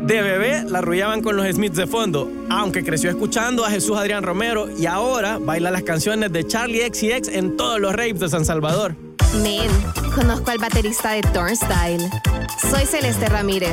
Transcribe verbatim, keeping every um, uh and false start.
De bebé la arrullaban con los Smiths de fondo, aunque creció escuchando a Jesús Adrián Romero y ahora baila las canciones de Charlie X C X en todos los raves de San Salvador. Men, conozco al baterista de Turnstile. Soy Celeste Ramírez.